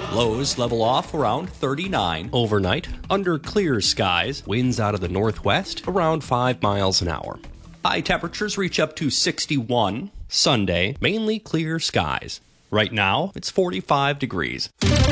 Lows level off around 39. Overnight, under clear skies, winds out of the northwest around 5 miles an hour. High temperatures reach up to 61. Sunday, mainly clear skies. Right now, it's 45 degrees.